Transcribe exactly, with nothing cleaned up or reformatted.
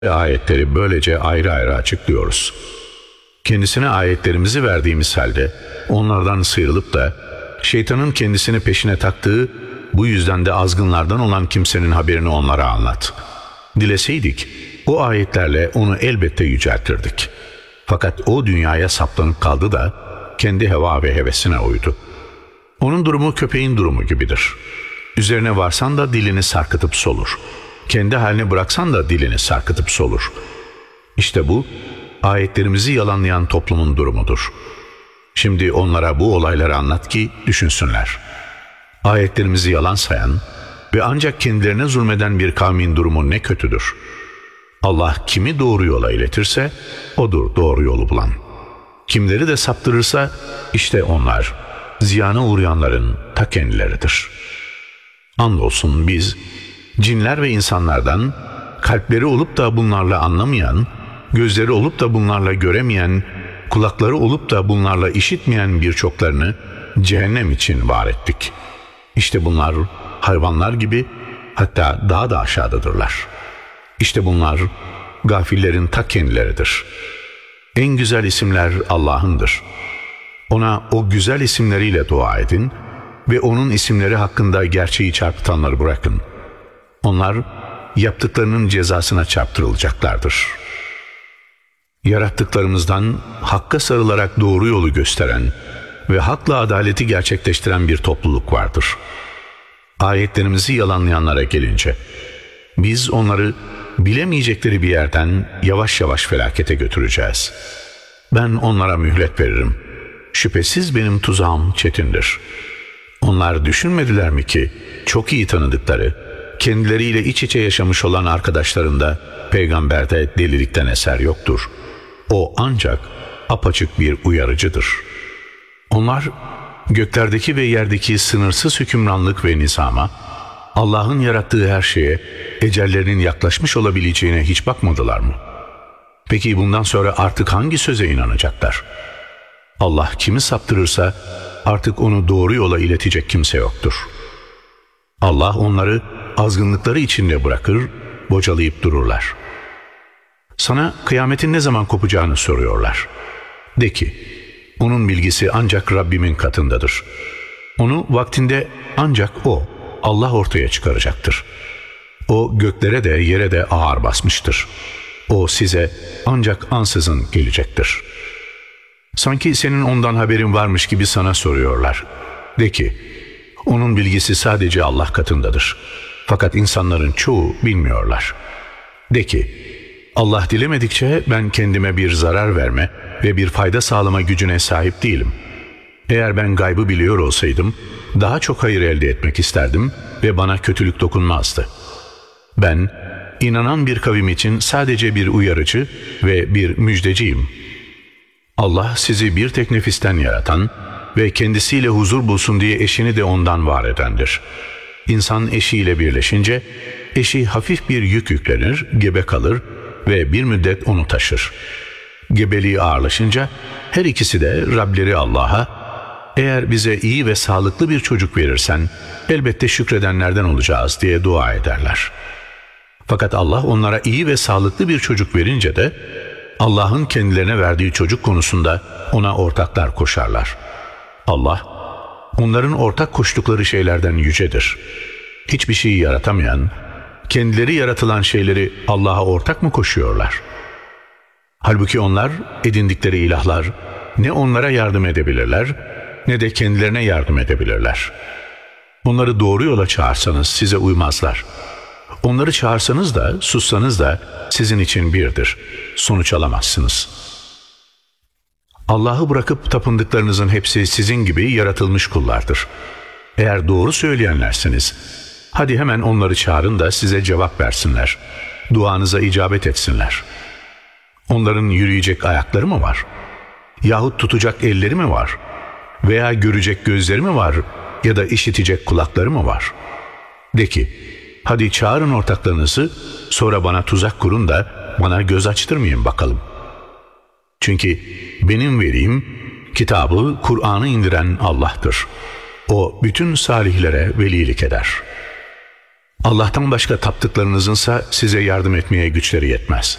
Ayetleri böylece ayrı ayrı açıklıyoruz. Kendisine ayetlerimizi verdiğimiz halde onlardan sıyrılıp da şeytanın kendisini peşine taktığı, bu yüzden de azgınlardan olan kimsenin haberini onlara anlat. Dileseydik o ayetlerle onu elbette yüceltirdik. Fakat o dünyaya saplanıp kaldı da kendi heva ve hevesine uydu. Onun durumu köpeğin durumu gibidir. Üzerine varsan da dilini sarkıtıp solur. Kendi haline bıraksan da dilini sarkıtıp solur. İşte bu, ayetlerimizi yalanlayan toplumun durumudur. Şimdi onlara bu olayları anlat ki düşünsünler. Ayetlerimizi yalan sayan ve ancak kendilerine zulmeden bir kavmin durumu ne kötüdür. Allah kimi doğru yola iletirse odur doğru yolu bulan. Kimleri de saptırırsa işte onlar ziyana uğrayanların ta kendileridir. Andolsun biz cinler ve insanlardan kalpleri olup da bunlarla anlamayan, gözleri olup da bunlarla göremeyen, kulakları olup da bunlarla işitmeyen birçoklarını cehennem için var ettik. İşte bunlar hayvanlar gibi, hatta daha da aşağıdadırlar. İşte bunlar gafillerin ta kendileridir. En güzel isimler Allah'ındır. Ona o güzel isimleriyle dua edin ve onun isimleri hakkında gerçeği çarpıtanları bırakın. Onlar yaptıklarının cezasına çarptırılacaklardır. Yarattıklarımızdan hakka sarılarak doğru yolu gösteren ve hakla adaleti gerçekleştiren bir topluluk vardır. Ayetlerimizi yalanlayanlara gelince, biz onları bilemeyecekleri bir yerden yavaş yavaş felakete götüreceğiz. Ben onlara mühlet veririm. Şüphesiz benim tuzağım çetindir. Onlar düşünmediler mi ki çok iyi tanıdıkları, kendileriyle iç içe yaşamış olan arkadaşlarında peygamberde delilikten eser yoktur. O ancak apaçık bir uyarıcıdır. Onlar göklerdeki ve yerdeki sınırsız hükümranlık ve nizama, Allah'ın yarattığı her şeye ecellerinin yaklaşmış olabileceğine hiç bakmadılar mı? Peki bundan sonra artık hangi söze inanacaklar? Allah kimi saptırırsa artık onu doğru yola iletecek kimse yoktur. Allah onları azgınlıkları içinde bırakır, bocalayıp dururlar. Sana kıyametin ne zaman kopacağını soruyorlar. De ki, onun bilgisi ancak Rabbimin katındadır. Onu vaktinde ancak O, Allah ortaya çıkaracaktır. O göklere de yere de ağır basmıştır. O size ancak ansızın gelecektir. Sanki senin ondan haberin varmış gibi sana soruyorlar. De ki, onun bilgisi sadece Allah katındadır. Fakat insanların çoğu bilmiyorlar. De ki, Allah dilemedikçe ben kendime bir zarar verme ve bir fayda sağlama gücüne sahip değilim. Eğer ben gaybı biliyor olsaydım, daha çok hayır elde etmek isterdim ve bana kötülük dokunmazdı. Ben, inanan bir kavim için sadece bir uyarıcı ve bir müjdeciyim. Allah sizi bir tek nefisten yaratan ve kendisiyle huzur bulsun diye eşini de ondan var edendir. İnsan eşiyle birleşince, eşi hafif bir yük yüklenir, gebe kalır ve bir müddet onu taşır. Gebeliği ağırlaşınca her ikisi de Rableri Allah'a, eğer bize iyi ve sağlıklı bir çocuk verirsen elbette şükredenlerden olacağız diye dua ederler. Fakat Allah onlara iyi ve sağlıklı bir çocuk verince de Allah'ın kendilerine verdiği çocuk konusunda ona ortaklar koşarlar. Allah, onların ortak koştukları şeylerden yücedir. Hiçbir şeyi yaratamayan, kendileri yaratılan şeyleri Allah'a ortak mı koşuyorlar? Halbuki onlar edindikleri ilahlar ne onlara yardım edebilirler ne de kendilerine yardım edebilirler. Onları doğru yola çağırsanız size uymazlar. Onları çağırsanız da sussanız da sizin için birdir. Sonuç alamazsınız. Allah'ı bırakıp tapındıklarınızın hepsi sizin gibi yaratılmış kullardır. Eğer doğru söyleyenlersiniz, hadi hemen onları çağırın da size cevap versinler. Duanıza icabet etsinler. Onların yürüyecek ayakları mı var? Yahut tutacak elleri mi var? Veya görecek gözleri mi var? Ya da işitecek kulakları mı var? De ki, hadi çağırın ortaklarınızı, sonra bana tuzak kurun da bana göz açtırmayın bakalım. Çünkü benim vereyim, kitabı, Kur'an'ı indiren Allah'tır. O bütün salihlere velilik eder. Allah'tan başka taptıklarınızınsa size yardım etmeye güçleri yetmez.